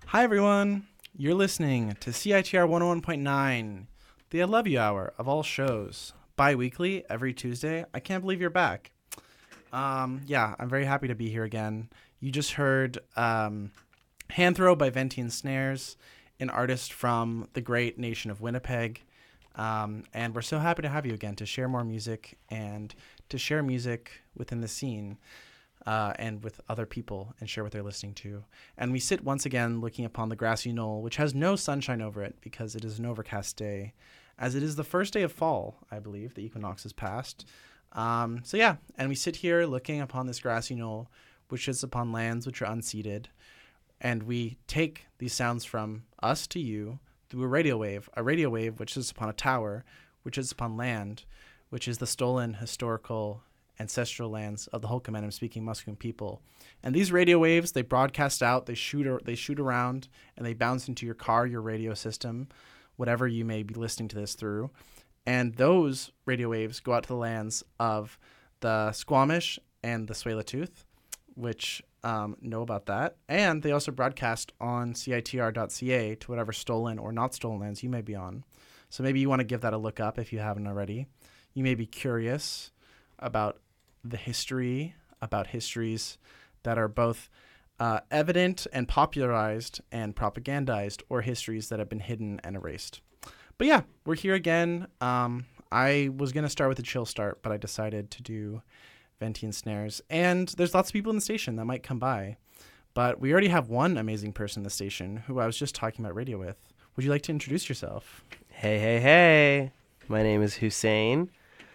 Hi, everyone. You're listening to CITR 101.9, the I Love You Hour of all shows, bi-weekly, every Tuesday. I can't believe you're back. Yeah, I'm very happy to be here again. You just heard Hand Throw by Ventian Snares, an artist from the great nation of Winnipeg. And we're so happy to have you again to share more music and to share music within the scene. And with other people and share what they're listening to. And we sit once again looking upon the grassy knoll, which has no sunshine over it because it is an overcast day, as it is the first day of fall, I believe. The equinox has passed. And we sit here looking upon this grassy knoll, which is upon lands which are unceded. And we take these sounds from us to you through a radio wave which is upon a tower, which is upon land, which is the stolen historical ancestral lands of the Hulkamen speaking Musqueam people. And these radio waves, they broadcast out, they shoot around, and they bounce into your car, your radio system, whatever you may be listening to this through. And those radio waves go out to the lands of the Squamish and the Tsleil-Waututh, which know about that. And they also broadcast on CITR.ca to whatever stolen or not stolen lands you may be on. So maybe you want to give that a look up if you haven't already. You may be curious about the history, about histories that are both evident and popularized and propagandized, or histories that have been hidden and erased. But yeah, we're here again. I was going to start with a chill start, but I decided to do Ventian Snares. And there's lots of people in the station that might come by. But we already have one amazing person in the station who I was just talking about radio with. Would you like to introduce yourself? Hey. My name is Hussein.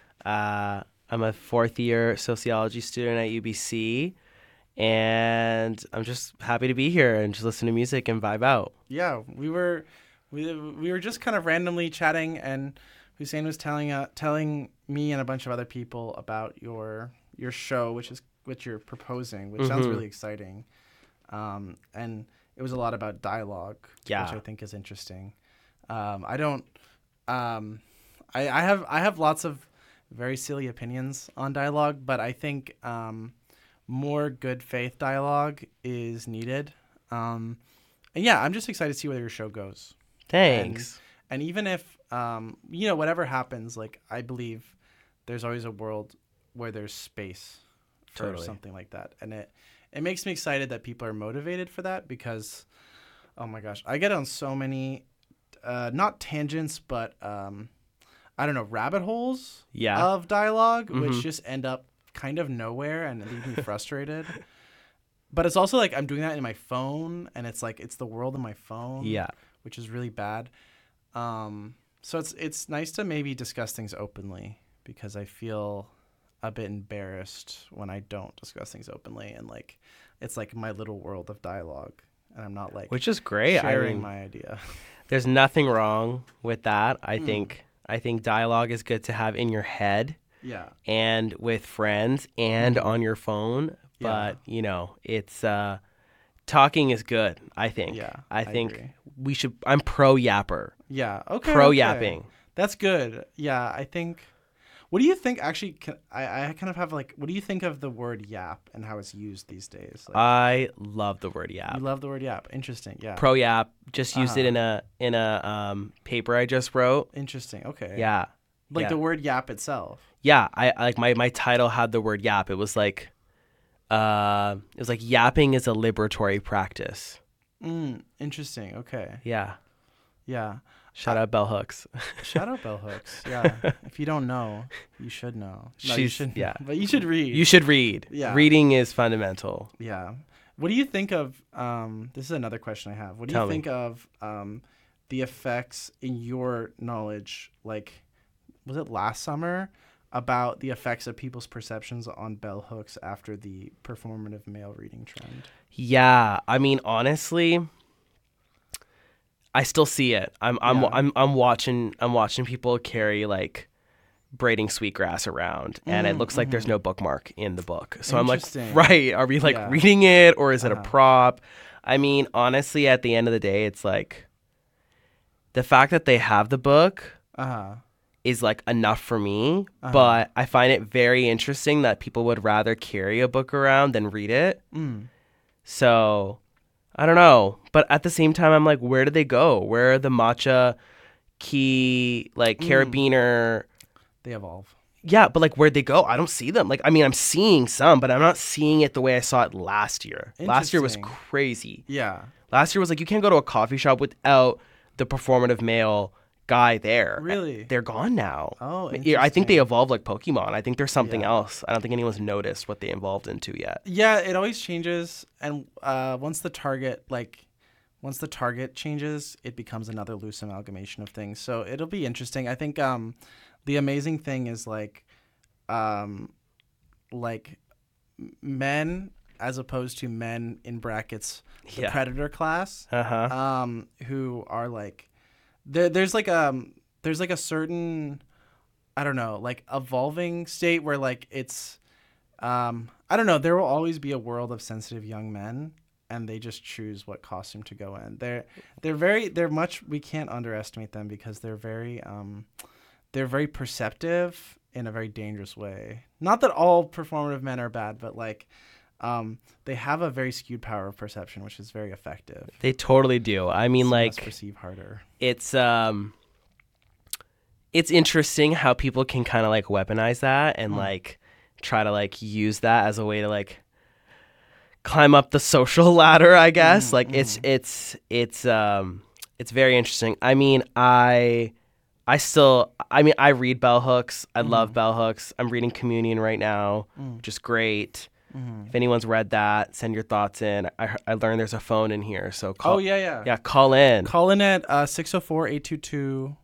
I'm a fourth-year sociology student at UBC, and I'm just happy to be here and just listen to music and vibe out. Yeah, we were just kind of randomly chatting, and Hussein was telling me and a bunch of other people about your show, which is what you're proposing, which sounds really exciting. And it was a lot about dialogue, which I think is interesting. I have lots of very silly opinions on dialogue, but I think more good faith dialogue is needed. And yeah, I'm just excited to see where your show goes. Thanks. And even if, whatever happens, like, I believe there's always a world where there's space for something like that. And it makes me excited that people are motivated for that because, oh my gosh, I get on so many, not tangents, but I don't know, rabbit holes of dialogue, which just end up kind of nowhere and leave me frustrated. But it's also like I'm doing that in my phone, and it's like it's the world in my phone, which is really bad. So it's nice to maybe discuss things openly because I feel a bit embarrassed when I don't discuss things openly, and like it's like my little world of dialogue, and I'm not like which is great. Sharing my idea. There's nothing wrong with that. I think dialogue is good to have in your head, and with friends and on your phone. But it's talking is good. I think. Yeah, I think agree. We should. I'm pro yapper. Yeah. Okay. Pro yapping. That's good. Yeah, I think. What do you think? Actually, I kind of have like. What do you think of the word yap and how it's used these days? Like, I love the word yap. You love the word yap. Interesting. Yeah. Pro yap. Just used it in a paper I just wrote. Interesting. Okay. Yeah. Like the word yap itself. Yeah. I like my title had the word yap. It was like yapping is a liberatory practice. Interesting. Okay. Yeah. Yeah. Shout out Bell Hooks. Shout out Bell Hooks. Yeah. If you don't know, you should know. No, you shouldn't. Yeah. But you should read. You should read. Yeah. Reading is fundamental. Yeah. What do you think of, this is another question I have. What do you think of the effects in your knowledge, like, was it last summer, about the effects of people's perceptions on bell hooks after the performative male reading trend? Yeah. I mean, honestly, I still see it. I'm watching people carry like braiding sweetgrass around, and it looks like there's no bookmark in the book. So I'm like, right? Are we like reading it, or is it a prop? I mean, honestly, at the end of the day, it's like the fact that they have the book is like enough for me. But I find it very interesting that people would rather carry a book around than read it. So I don't know. But at the same time, I'm like, where did they go? Where are the matcha key, like, carabiner? They evolve. Yeah, but like, where'd they go? I don't see them. Like, I mean, I'm seeing some, but I'm not seeing it the way I saw it last year. Last year was crazy. Yeah. Last year was like, you can't go to a coffee shop without the performative male guy there. Really? They're gone now. Oh, I think they evolved like Pokemon. I think there's something else. I don't think anyone's noticed what they evolved into yet. Yeah, it always changes, and once the target changes, it becomes another loose amalgamation of things. So it'll be interesting. I think the amazing thing is like men as opposed to men in brackets the predator class, who are like there's like a certain, I don't know, like evolving state where like it's I don't know, there will always be a world of sensitive young men, and they just choose what costume to go in. We can't underestimate them because they're very perceptive in a very dangerous way. Not that all performative men are bad, but like they have a very skewed power of perception, which is very effective. They totally do. I mean, like, perceive harder. It's interesting how people can kind of like weaponize that and like try to like use that as a way to like climb up the social ladder, I guess. It's very interesting. I mean, I read bell hooks. I love bell hooks. I'm reading Communion right now, which is great. If anyone's read that, send your thoughts in. I learned there's a phone in here, so call. Oh, yeah. Yeah, call in. Call in at 604-822-2487.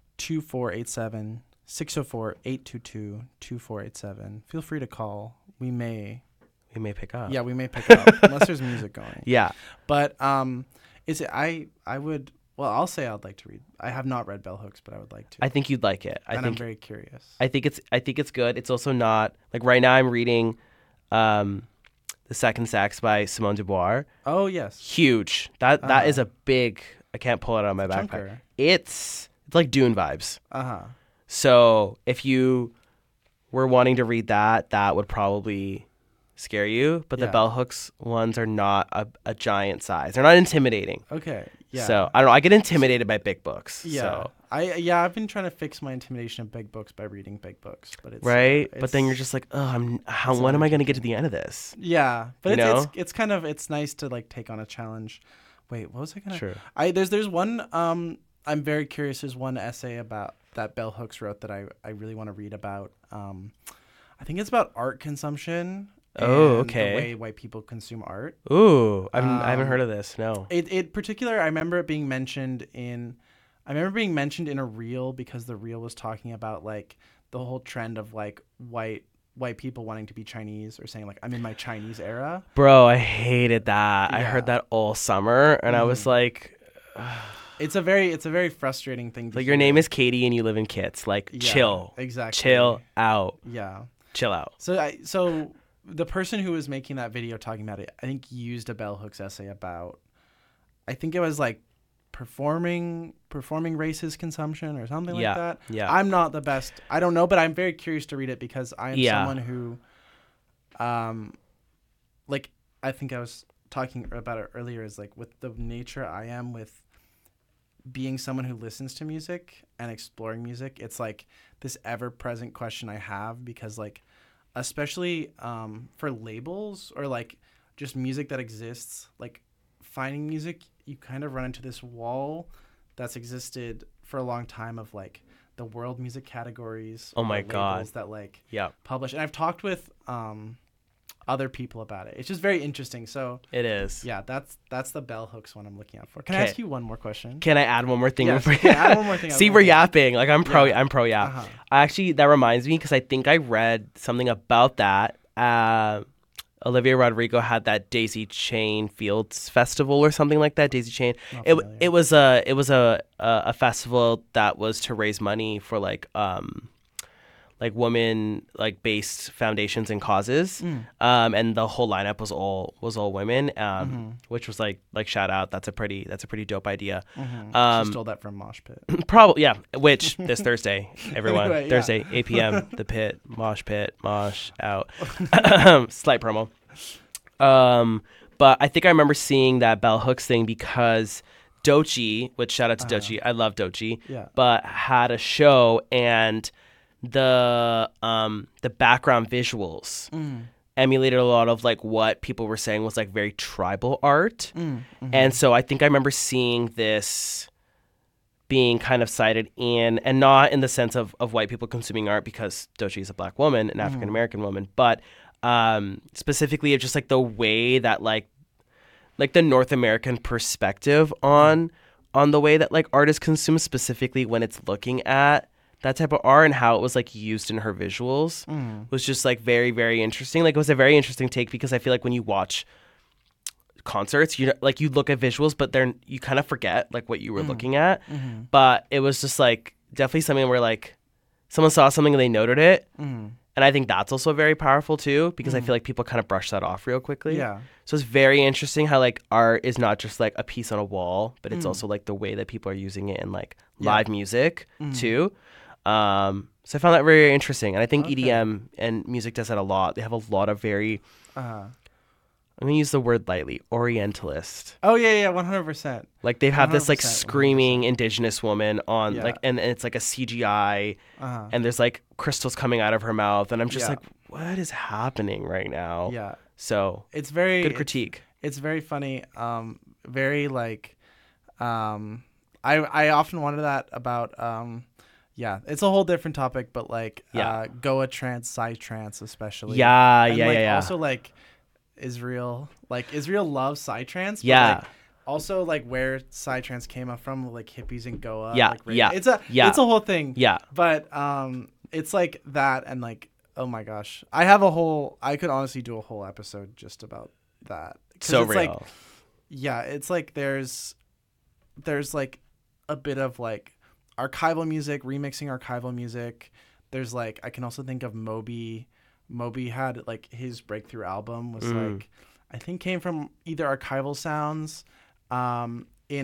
604-822-2487. Feel free to call. We may pick up. Yeah, we may pick up unless there's music going. Yeah. But is it I would, well, I'll say I'd like to read. I have not read Bell Hooks, but I would like to. I think you'd like it. I'm very curious. I think it's good. It's also not like right now I'm reading The Second Sex by Simone de Beauvoir. Oh, yes. Huge. That is a big, I can't pull it out of my backpack. Chunker. It's like Dune vibes. Uh-huh. So if you were wanting to read that would probably scare you. But the Bell Hooks ones are not a giant size. They're not intimidating. Okay. Yeah. So I don't know. I get intimidated by big books. Yeah. So. I've been trying to fix my intimidation of big books by reading big books, but it's right. But then you're just like, when am I going to get to the end of this? Yeah, but it's kind of, it's nice to like take on a challenge. Wait, what was I gonna? Sure. There's one. I'm very curious. There's one essay about that Bell Hooks wrote that I really want to read about. I think it's about art consumption. Oh, okay. The way white people consume art. Ooh, I haven't heard of this. No. It particular, I remember it being mentioned in a reel, because the reel was talking about like the whole trend of like white people wanting to be Chinese, or saying like, I'm in my Chinese era. Bro, I hated that. Yeah. I heard that all summer, and I was like, it's a very frustrating thing to like hear. Your name is Katie and you live in Kits. Like, chill. Exactly. Chill out. Yeah. Chill out. So the person who was making that video talking about it, I think used a Bell Hooks essay about, I think it was like performing racist consumption or something like that. Yeah. I'm not the best. I don't know, but I'm very curious to read it, because I am someone who, like, I think I was talking about it earlier, is like with the nature I am with being someone who listens to music and exploring music, it's like this ever-present question I have, because like, especially for labels or like just music that exists, like finding music, you kind of run into this wall that's existed for a long time of like the world music categories. Oh my God. That like publish. And I've talked with other people about it. It's just very interesting. So it is. Yeah, that's the Bell Hooks one I'm looking out for. Can I ask you one more question? Can I add one more thing? Yes, add one more thing. See, we're yapping. Like I'm pro yap. Uh-huh. Actually, that reminds me, because I think I read something about that. Olivia Rodrigo had that Daisy Chain Fields Festival or something like that. Daisy Chain. It was a festival that was to raise money for like women like based foundations and causes. And the whole lineup was all women. Which was like shout out. That's a pretty dope idea. She stole that from Mosh Pit. Probably, yeah. Which this Thursday, everyone. Anyway, Thursday, 8 p.m. The Pit, Mosh out. Slight promo. But I think I remember seeing that Bell Hooks thing because Doechii, which shout out to Doechii, I love Doechii, Yeah. but had a show and the background visuals emulated a lot of like what people were saying was like very tribal art. And so I think I remember seeing this being kind of cited in, and not in the sense of white people consuming art because Doechii is a black woman, an African American woman, but specifically of just like the way that like the North American perspective on the way that like art is consumed, specifically when it's looking at that type of art and how it was like used in her visuals was just like very, very interesting. Like it was a very interesting take because I feel like when you watch concerts, you look at visuals, but you kind of forget like what you were looking at. But it was just like definitely something where like someone saw something and they noted it. And I think that's also very powerful too, because I feel like people kind of brush that off real quickly. Yeah. So it's very interesting how like art is not just like a piece on a wall, but it's also like the way that people are using it in like live music too. So I found that very interesting. And I think EDM and music does that a lot. They have a lot of very, I'm going to use the word lightly, orientalist. Oh, yeah, 100%. Like they have this like 100%. screaming indigenous woman on Yeah. like, and it's like a CGI and there's like crystals coming out of her mouth. And I'm just like, what is happening right now? Yeah. So It's very good critique. It's very funny. Very like, I often wonder that about, it's a whole different topic, but like, Goa trance, Psytrance especially. And also like Israel loves Psytrance. Yeah. But, like, also like where Psytrance came up from, like hippies in Goa. Yeah, Like, yeah, It's a whole thing. Yeah. But it's like that, and like, oh my gosh, I could honestly do a whole episode just about that. So it's real. Like, yeah, it's like there's like a bit of like archival music, remixing archival music. There's like, I can also think of Moby. Moby had like his breakthrough album was like, I think came from either archival sounds oh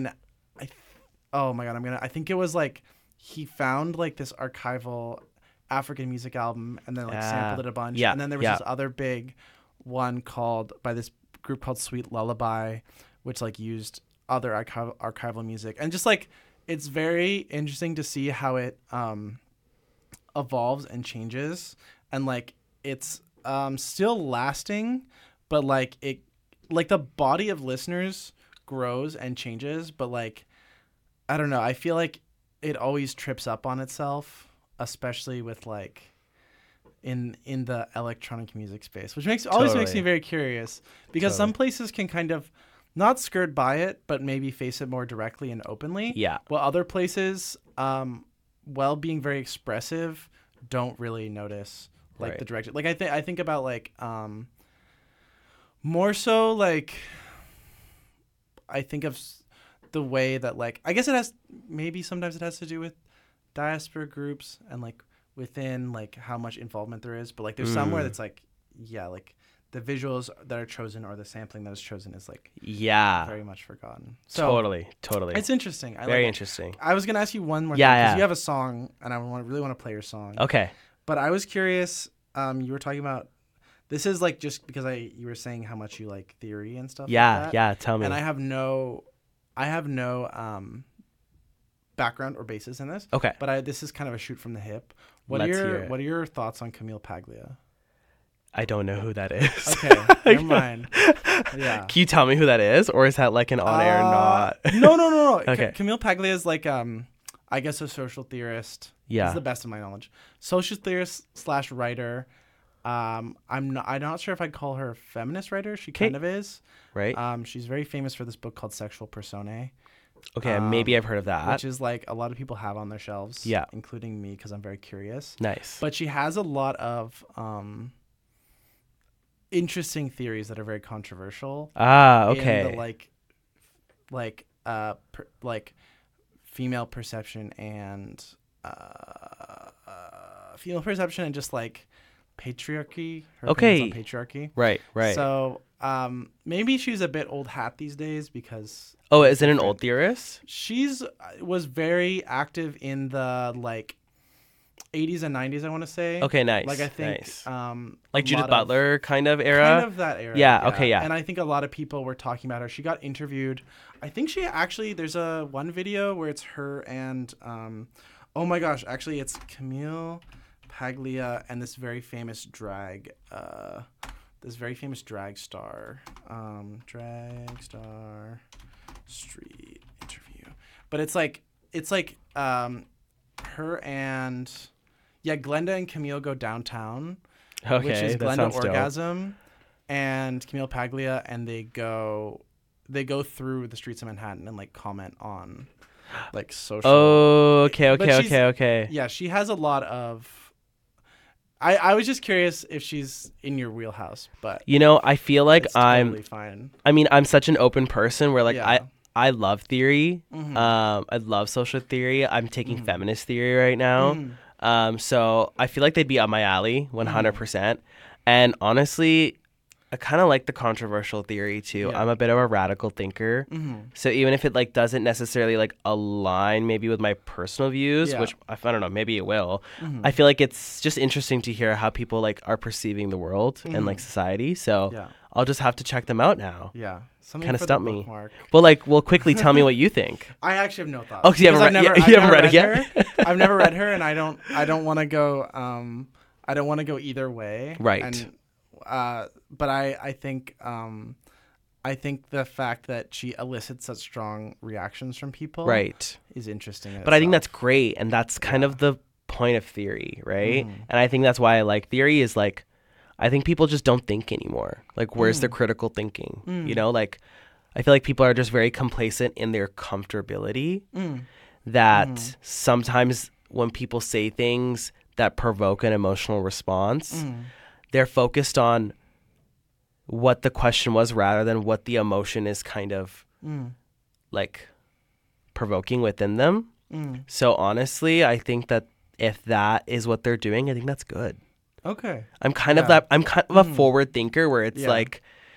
my God, I think it was like he found like this archival African music album and then like sampled it a bunch. And then there was this other big one by this group called Sweet Lullaby, which like used other archival music. And just like, it's very interesting to see how it evolves and changes, and like it's still lasting, but like the body of listeners grows and changes, but like I don't know, I feel like it always trips up on itself, especially with like in the electronic music space, which always makes me very curious, because some places can kind of not skirt by it, but maybe face it more directly and openly. Yeah. While other places, while being very expressive, don't really notice like the direct. Like I think about like more so like I think of the way that like, I guess sometimes it has to do with diaspora groups and like within like how much involvement there is, but like there's somewhere that's like like the visuals that are chosen or the sampling that is chosen is like very much forgotten. So totally it's interesting. Very interesting. I was gonna ask you one more thing, because you have a song and I really want to play your song. Okay. But I was curious, you were talking about, this is like just because you were saying how much you like theory and stuff like that. Yeah, tell me. And I have no background or basis in this. Okay. But this is kind of a shoot from the hip. What are your thoughts on Camille Paglia? I don't know who that is. Okay, never mind. Yeah. Can you tell me who that is, or is that like an on-air not? No. Okay. Camille Paglia is like I guess a social theorist. Yeah. Is the best of my knowledge. Social theorist / writer. I'm not sure if I'd call her a feminist writer. She kind of is. Right. She's very famous for this book called Sexual Personae. Okay, maybe I've heard of that. Which is like a lot of people have on their shelves. Yeah. Including me, because I'm very curious. Nice. But she has a lot of interesting theories that are very controversial. Okay. In the like female perception and just like patriarchy. Her opinions on patriarchy. Right. So maybe she's a bit old hat these days because. Oh, is it an old theorist? Was very active in the like 80s and 90s, I want to say. Okay, nice. Like I think nice. a Like Judith lot Butler kind of era. Kind of that era. Yeah, okay, yeah. And I think a lot of people were talking about her. She got interviewed. I think she actually, there's a one video where it's her and oh my gosh, actually it's Camille Paglia and this very famous drag star, street interview. But it's like her and Glenda and Camille go downtown, Okay, which is that Glenda sounds dope. Orgasm and Camille Paglia, and they go through the streets of Manhattan and like comment on like social. Oh, But she's- okay. Yeah, she has a lot of. I was just curious if she's in your wheelhouse, but You know, I feel like it's totally fine. I'm such an open person where like Yeah. I love theory. Mhm. I love social theory. I'm taking feminist theory right now. Mhm. So I feel like they'd be up my alley 100%. And honestly, I kind of like the controversial theory too. Yeah. I'm a bit of a radical thinker. Mhm. So even if it like doesn't necessarily like align maybe with my personal views, Yeah. which I don't know, maybe it will. Mhm. I feel like it's just interesting to hear how people like are perceiving the world and like society. So Yeah. I'll just have to check them out now. Yeah. Something Kinda for the stumped me. bookmark. Well, quickly tell me what you think. I actually have no thoughts. Oh, 'cause you haven't Because read- you haven't read it yet? her. I've never read her, and I don't want to go. I don't want to go either way. Right. And, but I think the fact that she elicits such strong reactions from people, Right. is interesting. But I think that's great, and that's kind of the point of theory, right? And I think that's why I like theory is like I think people just don't think anymore. Like where's the critical thinking? You know, like I feel like people are just very complacent in their comfortability that sometimes when people say things that provoke an emotional response, they're focused on what the question was rather than what the emotion is kind of like provoking within them. So honestly, I think that if that is what they're doing, I think that's good. Okay. I'm kind of a forward thinker where it's Yeah. like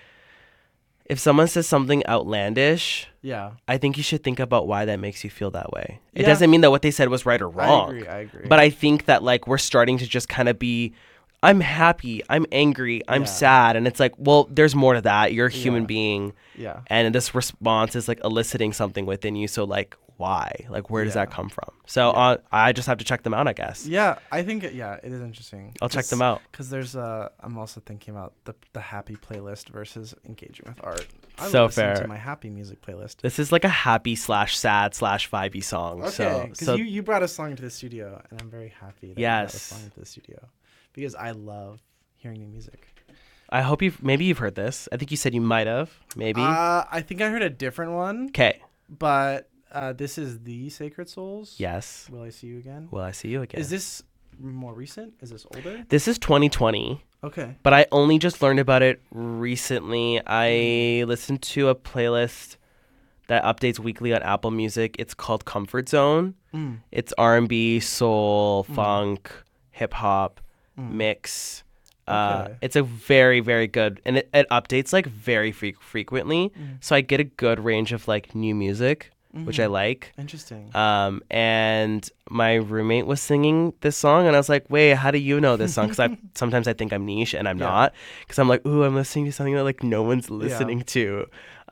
if someone says something outlandish, Yeah. I think you should think about why that makes you feel that way. It Yeah. doesn't mean that what they said was right or wrong. I agree. But I think that like we're starting to just kind of be I'm happy, I'm angry, I'm Yeah. sad, and it's like, well, there's more to that. You're a human Yeah. being, yeah. and this response is like eliciting something within you. So like, why? Like, where does Yeah. that come from? So I just have to check them out, I guess. Yeah, I think it is interesting. I'll check them out. Because there's I'm also thinking about the happy playlist versus engaging with art. I So listen fair. to my happy music playlist. This is like a happy / sad / vibey song. Okay, because so you brought a song into the studio, and I'm very happy that you brought a song Yes. into the studio because I love hearing new music. I hope you've heard this. I think you said you might have, maybe. I think I heard a different one, Okay. but this is The Sacred Souls. Yes. Will I See You Again? Will I see you again? Is this more recent? Is this older? This is 2020. Okay. But I only just learned about it recently. I listened to a playlist that updates weekly on Apple Music. It's called Comfort Zone. It's R&B, soul, funk, hip hop mix. Okay. It's a very, very good, and it updates like very frequently. So I get a good range of like new music, which I like. Interesting. And my roommate was singing this song, and I was like, "Wait, how do you know this song?" Because sometimes I think I'm niche, and I'm not. Because I'm like, "Ooh, I'm listening to something that like no one's listening to."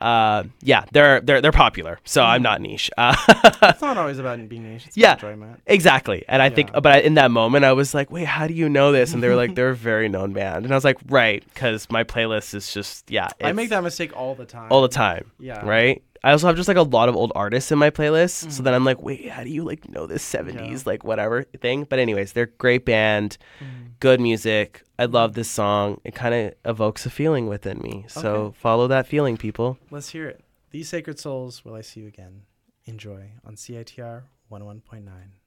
They're popular, so I'm not niche. It's not always about being niche. It's about enjoyment. Exactly. And I think, Yeah. but in that moment, I was like, "Wait, how do you know this?" And they were like, "They're a very known band," and I was like, "Right," because my playlist is just I make it's that mistake all the time. all the time. Yeah. Right. I also have just like a lot of old artists in my playlist. So then I'm like, wait, how do you like know this 70s like whatever thing? But anyways, they're a great band, good music. I love this song. It kind of evokes a feeling within me. So Okay. follow that feeling, people. Let's hear it. These Sacred Souls, Will I See You Again? Enjoy on CITR 101.9.